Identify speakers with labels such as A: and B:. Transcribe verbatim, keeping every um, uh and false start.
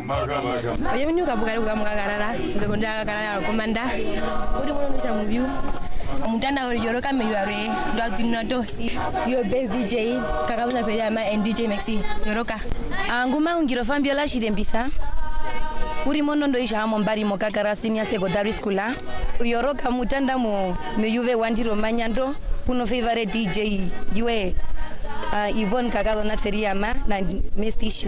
A: Oye mnyuka bugari kugamugarara nzekonda garara komanda uri muno cha muvyu mutanda uri yoroka meyare ndo tinodo your best D J kakamuza peyama and D J Maxi yoroka
B: anguma ungiro fambiola shirembisa uri mono ndo isha amo mbari mokakara senior secondary school yoroka mutanda mu meyuve wandiro manyando uno favorite D J yue uh, Yvonne Kagalo Natferiama na Misty